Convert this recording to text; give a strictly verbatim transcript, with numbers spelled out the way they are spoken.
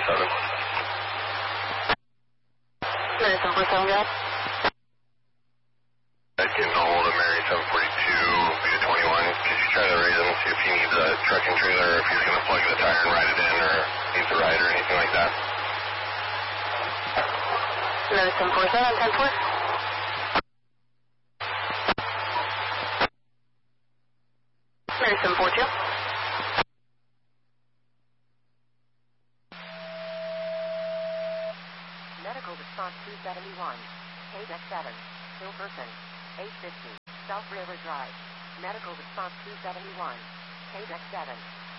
seven. Medicine four seven, guys. Getting a hold of Mary seven forty-two, Vita twenty-one. Could you try to raise him and see if he needs a truck and trailer, or if he's going to plug the tire and ride it in, or needs a ride or anything like that? Medicine four seven, ten four. Medicine four two. Medical response two seventy-one. K D E C seven. Hill person. eight fifty. South River Drive. Medical response two seventy-one. K D E C seven.